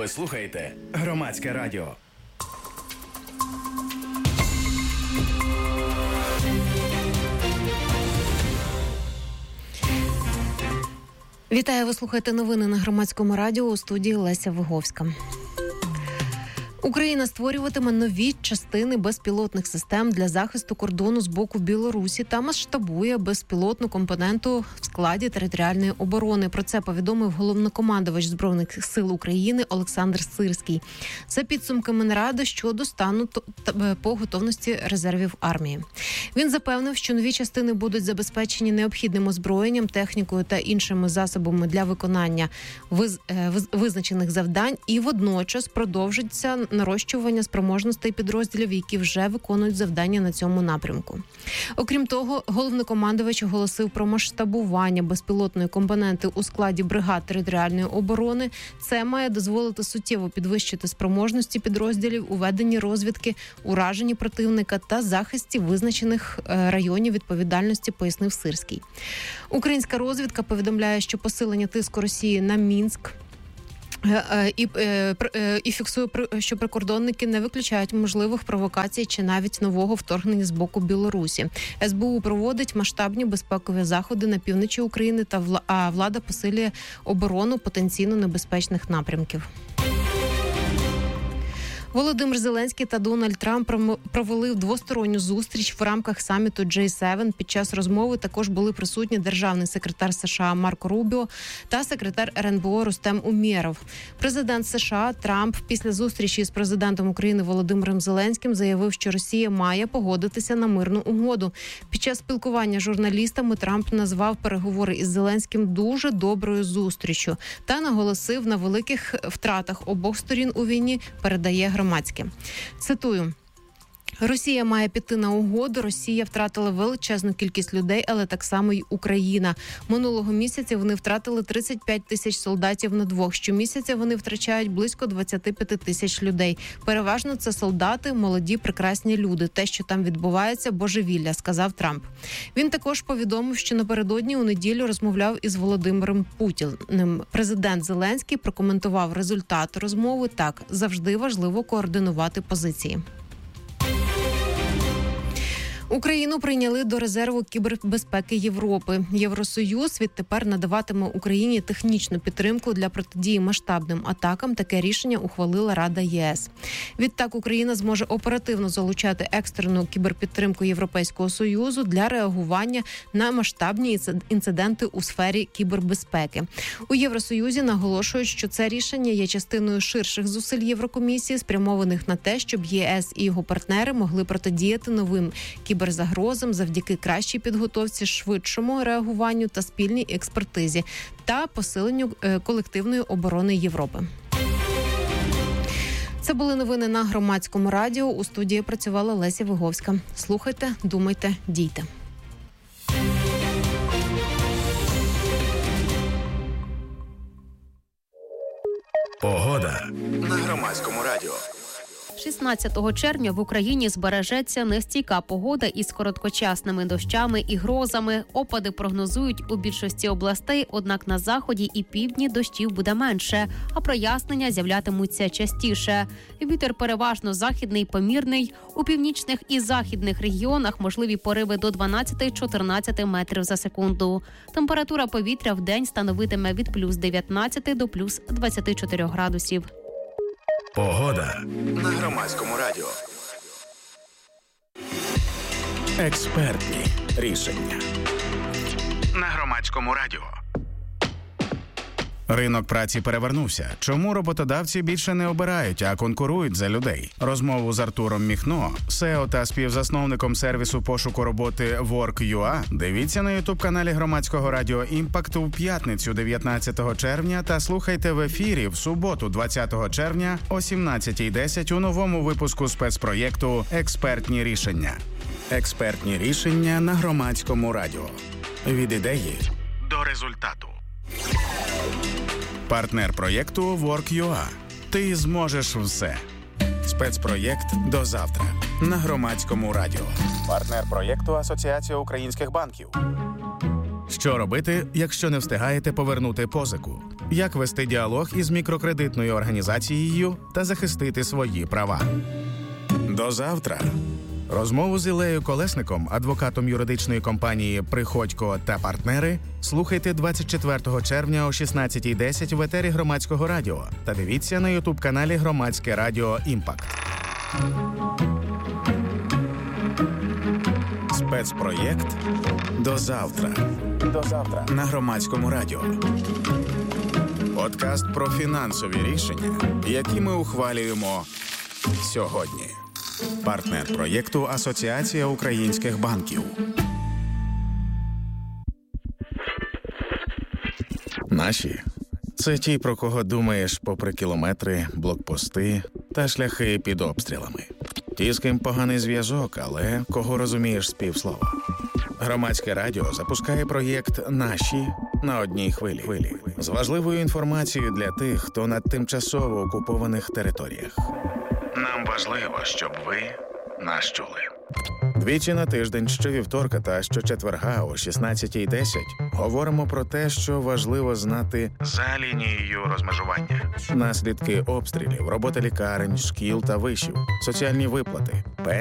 Ви слухаєте Громадське радіо. Вітаю, ви слухаєте новини на Громадському радіо, у студії Леся Виговська. Україна створюватиме нові частини безпілотних систем для захисту кордону з боку Білорусі та масштабує безпілотну компоненту в складі територіальної оборони. Про це повідомив головнокомандувач Збройних сил України Олександр Сирський. За підсумками наради щодо стану по готовності резервів армії. Він запевнив, що нові частини будуть забезпечені необхідним озброєнням, технікою та іншими засобами для виконання визначених завдань і водночас продовжиться нарощування спроможностей підрозділів, які вже виконують завдання на цьому напрямку. Окрім того, головнокомандувач оголосив про масштабування безпілотної компоненти у складі бригад територіальної оборони. Це має дозволити суттєво підвищити спроможності підрозділів у веденні розвідки, ураженні противника та захисті визначених районів відповідальності, пояснив Сирський. Українська розвідка повідомляє, що посилення тиску Росії на Мінськ і фіксує, що прикордонники не виключають можливих провокацій чи навіть нового вторгнення з боку Білорусі. СБУ проводить масштабні безпекові заходи на півночі України, а влада посилює оборону потенційно небезпечних напрямків. Володимир Зеленський та Дональд Трамп провели двосторонню зустріч в рамках саміту G7. Під час розмови також були присутні державний секретар США Марко Рубіо та секретар РНБО Рустем Умєров. Президент США Трамп після зустрічі з президентом України Володимиром Зеленським заявив, що Росія має погодитися на мирну угоду. Під час спілкування з журналістами Трамп назвав переговори із Зеленським дуже доброю зустріччю та наголосив на великих втратах обох сторін у війні, передає Громадське. Цитую. Росія має піти на угоду. Росія втратила величезну кількість людей, але так само й Україна. Минулого місяця вони втратили 35 тисяч солдатів на двох. Щомісяця вони втрачають близько 25 тисяч людей. Переважно це солдати, молоді, прекрасні люди. Те, що там відбувається, божевілля, сказав Трамп. Він також повідомив, що напередодні у неділю розмовляв із Володимиром Путіним. Президент Зеленський прокоментував результат розмови так: завжди важливо координувати позиції. Україну прийняли до резерву кібербезпеки Європи. Євросоюз відтепер надаватиме Україні технічну підтримку для протидії масштабним атакам. Таке рішення ухвалила Рада ЄС. Відтак Україна зможе оперативно залучати екстрену кіберпідтримку Європейського Союзу для реагування на масштабні інциденти у сфері кібербезпеки. У Євросоюзі наголошують, що це рішення є частиною ширших зусиль Єврокомісії, спрямованих на те, щоб ЄС і його партнери могли протидіяти новим кіберзагрозам завдяки кращій підготовці, швидшому реагуванню та спільній експертизі та посиленню колективної оборони Європи. Це були новини на Громадському радіо. У студії працювала Леся Виговська. Слухайте, думайте, дійте. Погода на Громадському радіо. 16 червня в Україні збережеться нестійка погода із короткочасними дощами і грозами. Опади прогнозують у більшості областей, однак на заході і півдні дощів буде менше, а прояснення з'являтимуться частіше. Вітер переважно західний, помірний. У північних і західних регіонах можливі пориви до 12-14 метрів за секунду. Температура повітря в день становитиме від плюс 19 до плюс 24 градусів. Погода на Громадському радіо. Експертні рішення на Громадському радіо. Ринок праці перевернувся. Чому роботодавці більше не обирають, а конкурують за людей? Розмову з Артуром Міхно, СЕО та співзасновником сервісу пошуку роботи Work.ua, дивіться на ютуб-каналі Громадського радіо «Імпакт» у п'ятницю 19 червня та слухайте в ефірі в суботу 20 червня о 17:10 у новому випуску спецпроєкту «Експертні рішення». Експертні рішення на Громадському радіо. Від ідеї до результату. Партнер проєкту Work.ua. Ти зможеш все. Спецпроєкт до завтра на Громадському радіо. Партнер проєкту Асоціація українських банків. Що робити, якщо не встигаєте повернути позику? Як вести діалог із мікрокредитною організацією та захистити свої права? До завтра! Розмову з Іллею Колесником, адвокатом юридичної компанії «Приходько та партнери», слухайте 24 червня о 16:10 в етері Громадського радіо та дивіться на ютуб-каналі Громадське радіо «Імпакт». Спецпроєкт «До завтра» на Громадському радіо. Подкаст про фінансові рішення, які ми ухвалюємо сьогодні. Партнер проєкту Асоціація українських банків. Наші – це ті, про кого думаєш попри кілометри, блокпости та шляхи під обстрілами. Ті, з ким поганий зв'язок, але кого розумієш з півслова. Громадське радіо запускає проєкт «Наші» на одній хвилі. З важливою інформацією для тих, хто на тимчасово окупованих територіях. Нам важливо, щоб ви нас чули. Двічі на тиждень, щовівторка та щочетверга о 16:10 говоримо про те, що важливо знати за лінією розмежування. Наслідки обстрілів, робота лікарень, шкіл та вишів, соціальні виплати,